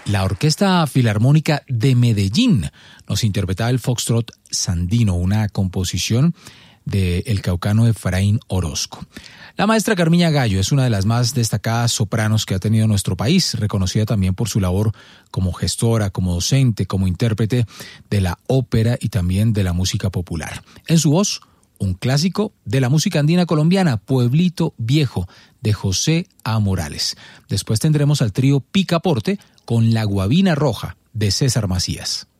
La Orquesta Filarmónica de Medellín nos interpretaba el Foxtrot Sandino, una composición del caucano Efraín Orozco. La maestra Carmiña Gallo es una de las más destacadas sopranos que ha tenido nuestro país, reconocida también por su labor como gestora, como docente, como intérprete de la ópera y también de la música popular. En su voz, un clásico de la música andina colombiana, Pueblito Viejo, de José A. Morales. Después tendremos al trío Picaporte con La Guabina Roja, de César Macías.